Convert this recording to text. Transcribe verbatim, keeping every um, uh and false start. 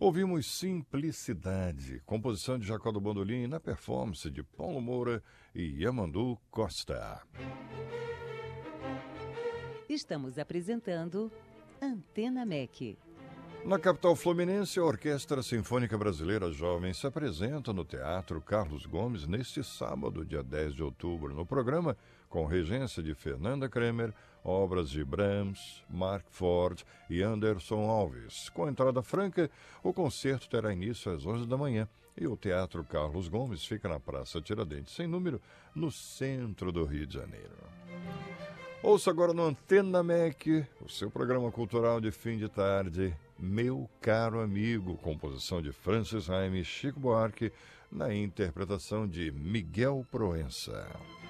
Ouvimos Simplicidade, composição de Jacó do Bandolim na performance de Paulo Moura e Yamandu Costa. Estamos apresentando Antena M E C. Na capital fluminense, a Orquestra Sinfônica Brasileira Jovem se apresenta no Teatro Carlos Gomes neste sábado, dia dez de outubro. No programa, com regência de Fernanda Kremer, obras de Brahms, Mark Ford e Anderson Alves. Com entrada franca, o concerto terá início às onze da manhã e o Teatro Carlos Gomes fica na Praça Tiradentes, sem número, no centro do Rio de Janeiro. Ouça agora no Antena M E C, o seu programa cultural de fim de tarde, Meu Caro Amigo, composição de Francis Haime e Chico Buarque, na interpretação de Miguel Proença.